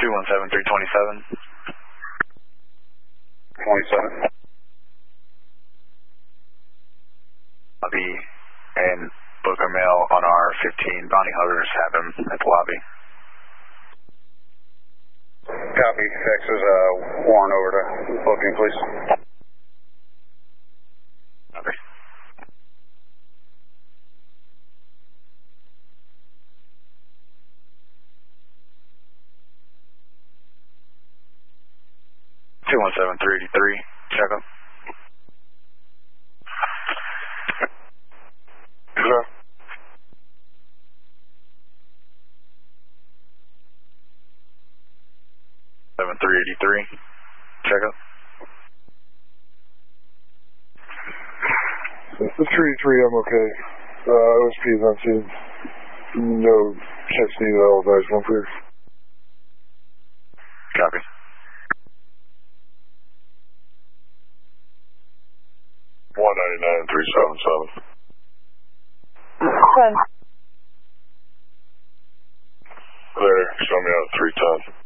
217-327. 27. Lobby and Booker Mail on R15. Bounty hunters have him at the lobby. Copy. X is Warren over to booking, please. Copy. Two 17383. Check up. Hello. 7383. Check up. The 383, I'm okay. OSP is on scene. No text needed at all, guys. One clear. Copy. $199,377. There, show me out 310.